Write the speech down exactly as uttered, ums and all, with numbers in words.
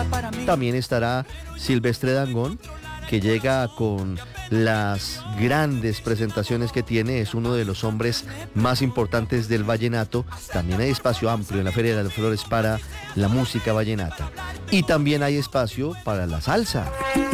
También estará Silvestre Dangond, que llega con las grandes presentaciones que tiene, es uno de los hombres más importantes del vallenato. También hay espacio amplio en la Feria de las Flores para la música vallenata. Y también hay espacio para la salsa.